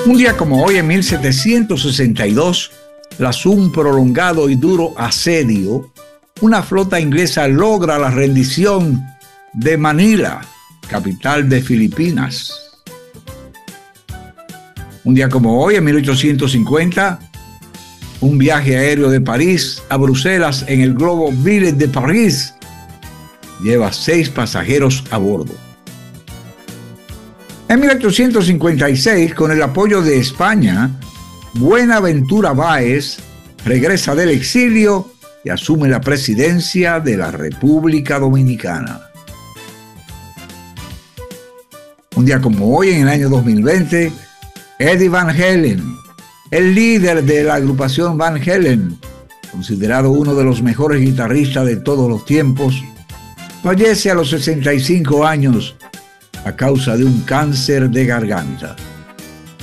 Un día como hoy, en 1762, tras un prolongado y duro asedio, una flota inglesa logra la rendición de Manila, capital de Filipinas. Un día como hoy, en 1850, un viaje aéreo de París a Bruselas en el globo Ville de París lleva 6 pasajeros a bordo. En 1856, con el apoyo de España, Buenaventura Báez regresa del exilio y asume la presidencia de la República Dominicana. Un día como hoy, en el año 2020, Eddie Van Halen, el líder de la agrupación Van Halen, considerado uno de los mejores guitarristas de todos los tiempos, fallece a los 65 años a causa de un cáncer de garganta.